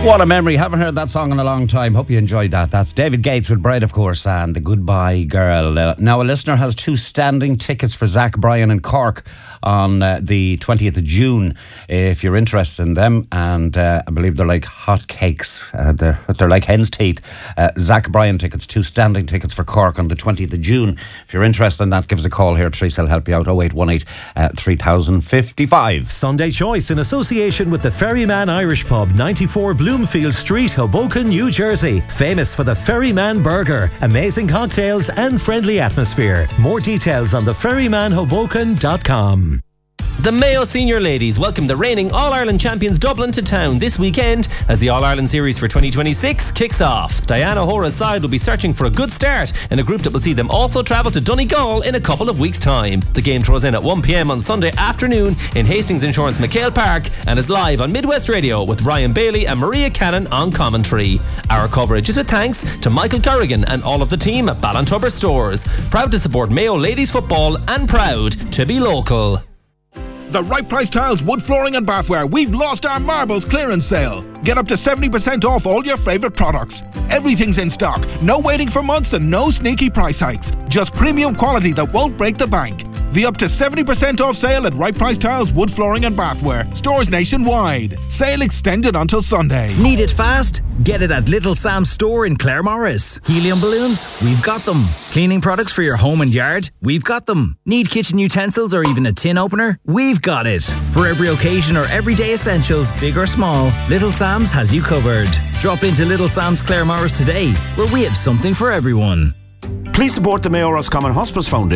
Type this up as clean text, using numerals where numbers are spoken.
What a memory. Haven't heard that song in a long time. Hope you enjoyed that. That's David Gates with Bread, of course, and The Goodbye Girl. Now, a listener has 2 standing tickets for Zach Bryan in Cork on the 20th of June, if you're interested in them. And I believe they're like hot cakes. They're like hen's teeth. Zach Bryan tickets, 2 standing tickets for Cork on the 20th of June. If you're interested in that, give us a call here. Teresa will help you out. 0818 3055. Sunday Choice in association with the Ferryman Irish Pub, 94 Bloomfield Street, Hoboken, New Jersey. Famous for the Ferryman Burger, amazing cocktails and friendly atmosphere. More details on theferrymanhoboken.com. The Mayo Senior Ladies welcome the reigning All-Ireland champions Dublin to town this weekend as the All-Ireland Series for 2026 kicks off. Diana Hora's side will be searching for a good start in a group that will see them also travel to Donegal in a couple of weeks' time. The game throws in at 1pm on Sunday afternoon in Hastings Insurance McHale Park and is live on Midwest Radio with Ryan Bailey and Maria Cannon on commentary. Our coverage is with thanks to Michael Corrigan and all of the team at Ballantubber Stores. Proud to support Mayo Ladies Football and proud to be local. The Right Price Tiles, wood flooring and bathware. We've lost our marbles clearance sale. Get up to 70% off all your favourite products. Everything's in stock. No waiting for months and no sneaky price hikes. Just premium quality that won't break the bank. The up to 70% off sale at Right Price Tiles, wood flooring and bathware. Stores nationwide. Sale extended until Sunday. Need it fast? Get it at Little Sam's store in Claremorris. Helium balloons? We've got them. Cleaning products for your home and yard? We've got them. Need kitchen utensils or even a tin opener? We've got it. For every occasion or everyday essentials, big or small, Little Sam's has you covered. Drop into Little Sam's Claremorris today, where we have something for everyone. Please support the Mayo Roscommon Hospice Foundation.